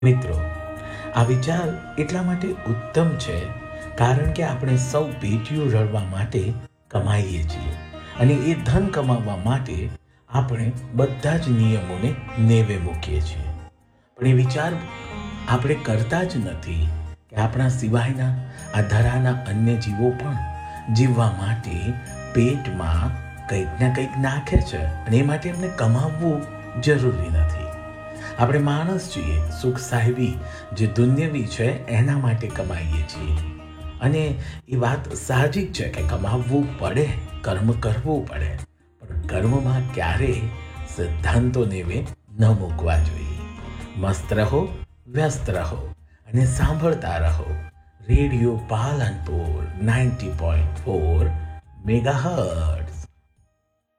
મિત્રો, આ વિચાર એટલા માટે ઉત્તમ છે કારણ કે આપણે સૌ પેટીઓ રળવા માટે કમાઈએ છીએ અને એ ધન કમાવવા માટે આપણે બધા જ નિયમોને નેવે મૂકીએ છીએ. પણ એ વિચાર આપણે કરતા જ નથી કે આપણા સિવાયના આ ધરાના અન્ય જીવો પણ જીવવા માટે પેટમાં કંઈક ના કંઈક નાખે છે અને એ માટે એમને કમાવવું જરૂરી નથી. આપણે માણસ છીએ, સુખ સાહેબી જે દુન્યવી છે એના માટે કમાઈએ છીએ અને એ વાત સાહજિક છે કે કમાવવું પડે, કર્મ કરવું પડે, પણ કર્મમાં ક્યારેય સિદ્ધાંતો નેવે ન મૂકવા જોઈએ. મસ્ત રહો, વ્યસ્ત રહો અને સાંભળતા રહો રેડિયો પાલનપુર 90.4 મેગાહર્ટ્ઝ.